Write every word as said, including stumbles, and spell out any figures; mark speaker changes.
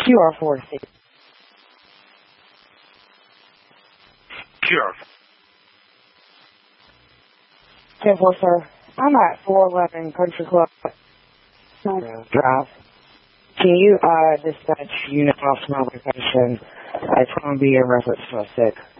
Speaker 1: Q R four six.
Speaker 2: Q R.
Speaker 1: ten four, sir. I'm at four eleven Country Club Drive. Can you uh, dispatch unit off my location? It's going to be in reference to a sick.